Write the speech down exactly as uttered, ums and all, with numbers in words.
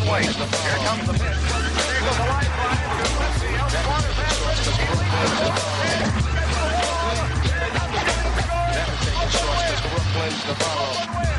place. Here comes the pitch. There goes the lifeline. Let's see how far is that. Brooklyn, Navarro.